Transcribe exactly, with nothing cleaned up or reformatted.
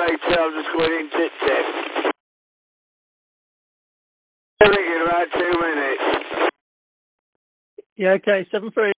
later. I'm just going in tit tip. In about two minutes. Yeah, okay, seven three.